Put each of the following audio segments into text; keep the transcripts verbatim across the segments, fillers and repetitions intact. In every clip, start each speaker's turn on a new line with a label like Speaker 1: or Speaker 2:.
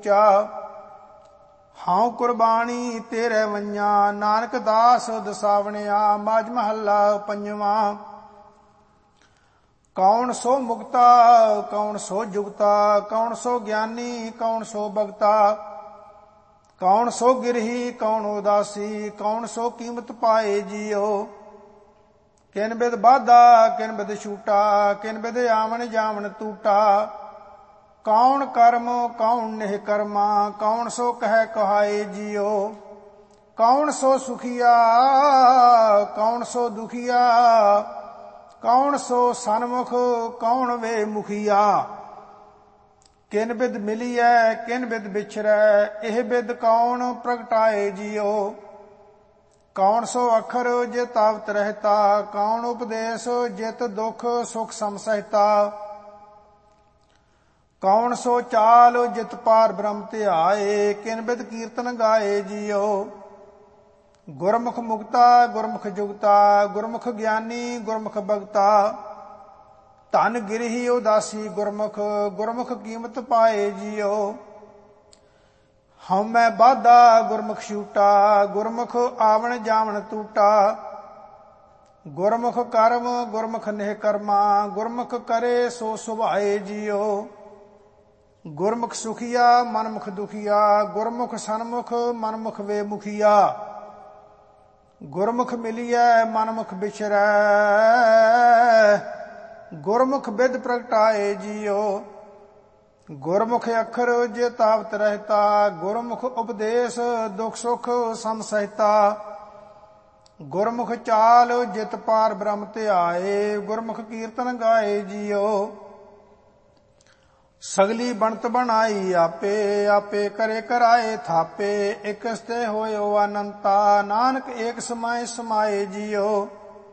Speaker 1: ਉੱਚਾ। ਹਾਂ ਕੁਰਬਾਨੀ ਤੇਰੇ ਵੰਆਂ, ਨਾਨਕ ਦਾਸ ਦਸਾਵਣਿਆ। ਮਾਝ ਮਹੱਲਾ ਪੰਜਵਾਂ। ਕੌਣ ਸੋ ਮੁਕਤਾ ਕੌਣ ਸੋ ਜੁਗਤਾ, ਕੌਣ ਸੋ ਗਿਆਨੀ ਕੌਣ ਸੋ ਭਗਤਾ। ਕੌਣ ਸੋ ਗਿਰਹੀ ਕੌਣ ਉਦਾਸੀ, ਕੌਣ ਸੋ ਕੀਮਤ ਪਾਏ ਜੀਓ। ਕਿਨ ਬਿਦ ਬਾਧਾ ਕਿਨ ਬਿਦ ਛੂਟਾ, ਕਿਨ ਬਿਦ ਆਵਣ ਜਾਵਣ ਟੂਟਾ। ਕੌਣ ਕਰਮ ਕੌਣ ਨਿਹ ਕਰਮਾ, ਕੌਣ ਸੋ ਕਹਿ ਕਹਾਏ ਜੀਓ। ਕੌਣ ਸੋ ਸੁਖੀਆ ਕੌਣ ਸੋ ਦੁਖੀਆ, ਕੌਣ ਸੋ ਸਨਮੁਖ ਕੌਣ ਵੇ ਮੁਖੀਆ। ਕਿਨ ਬਿਦ ਮਿਲੀਐ ਕਿਨ ਬਿਦ ਵਿਛਰੈ, ਇਹ ਬਿਦ ਕੌਣ ਪ੍ਰਗਟਾਏ ਜੀਓ। ਕੌਣ ਸੋ ਅਖਰ ਜਿਤ ਆਵਤ ਰਹਿਤਾ, ਕੌਣ ਉਪਦੇਸ਼ ਜਿਤ ਦੁਖ ਸੁਖ ਸਮਸਹਿਤਾ। ਕੌਣ ਸੋ ਚਾਲ ਜਿਤ ਪਾਰ ਬ੍ਰਹਮ ਧਿਆਏ, ਕਿਨ ਬਿਦ ਕੀਰਤਨ ਗਾਏ ਜੀਓ। ਗੁਰਮੁਖ ਮੁਕਤਾ ਗੁਰਮੁਖ ਜੁਗਤਾ, ਗੁਰਮੁਖ ਗਿਆਨੀ ਗੁਰਮੁਖ ਭਗਤਾ। ਧਨ ਗਿਰਹੀ ਉਦਾਸੀ ਗੁਰਮੁਖ, ਗੁਰਮੁਖ ਕੀਮਤ ਪਾਏ ਜੀਓ। ਹਉਮੈ ਬਾਧਾ ਗੁਰਮੁਖ ਛੂਟਾ, ਗੁਰਮੁਖ ਆਵਣ ਜਾਵਣ ਟੂਟਾ। ਗੁਰਮੁਖ ਕਰਮ ਗੁਰਮੁਖ ਨਿਹ ਕਰਮਾ, ਗੁਰਮੁਖ ਕਰੇ ਸੋ ਸੁਭਾਏ ਜੀਓ। ਗੁਰਮੁਖ ਸੁਖੀਆ ਮਨਮੁਖ ਦੁਖੀਆ, ਗੁਰਮੁਖ ਸਨਮੁਖ ਮਨਮੁਖ ਵੇ ਮੁਖੀਆ। ਗੁਰਮੁਖ ਮਿਲੀਐ ਮਨਮੁਖ ਵਿਛਰੈ, ਗੁਰਮੁਖ ਬਿਦ ਪ੍ਰਗਟਾਏ ਜੀਓ। ਗੁਰਮੁਖ ਅੱਖਰ ਜਿਤ ਆਵਤ ਰਹਿਤਾ, ਗੁਰਮੁਖ ਉਪਦੇਸ਼ ਦੁਖ ਸੁਖ ਸਮਸਹਿਤਾ। ਗੁਰਮੁਖ ਚਾਲ ਜਿਤ ਪਾਰ ਬ੍ਰਹਮ ਧਿਆਏ, ਗੁਰਮੁਖ ਕੀਰਤਨ ਗਾਏ ਜੀਓ। ਸਗਲੀ ਬਣਤ ਬਣਾਈ ਆਪੇ, ਆਪੇ ਕਰੇ ਕਰਾਏ ਥਾਪੇ। ਇਕਸ ਤੇ ਹੋਇਓ ਅਨੰਤਾ, ਨਾਨਕ ਏਕ ਸਮਾਏ ਸਮਾਏ ਜੀਓ।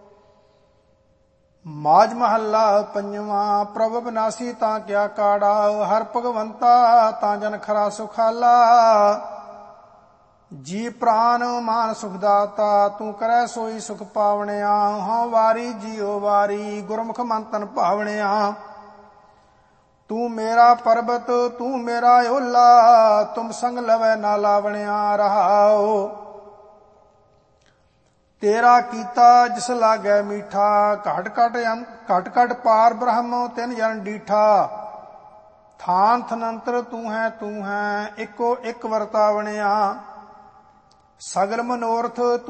Speaker 1: ਮਾਝ ਮਹੱਲਾ ਪੰਜਵਾਂ। ਪ੍ਰਭ ਬਿਨਾਸੀ ਤਾਂ ਕਿਆ ਕਾੜਾ, ਹਰ ਭਗਵੰਤਾ ਤਾਂ ਜਨ ਖਰਾ ਸੁਖਾਲਾ। ਜੀ ਪ੍ਰਾਨ ਮਾਨ ਸੁਖ ਦਾਤਾ, ਤੂੰ ਕਰੈ ਸੋਈ ਸੁਖ ਪਾਵਣਿਆ। ਹਾਂ ਵਾਰੀ ਜੀਓ ਵਾਰੀ, ਗੁਰਮੁਖ ਮਨ ਤਨ ਭਾਵਣਿਆ। ਤੂੰ ਮੇਰਾ ਪਰਬਤ ਤੂੰ ਮੇਰਾ ਓਲਾ, ਤੁਮ ਸੰਗ ਲਵੈ ਨਾ ਲਾਵਣਿਆ। ਰਹਾਉ ਤੇਰਾ ਕੀਤਾ ਜਿਸ ਲਾਗੈ ਮੀਠਾ, ਘਟ ਘਟ ਘਟ ਘਟ ਪਾਰ ਬ੍ਰਹਮ ਤਿਨ ਜਨ ਡੀਠਾ। ਥਾਨ ਥਨੰਤਰ ਤੂੰ ਹੈ ਤੂੰ ਹੈ, ਇੱਕੋ ਇੱਕ ਵਰਤਾਵਣਿਆ। ਸਗਲ ਮਨੋਰਥ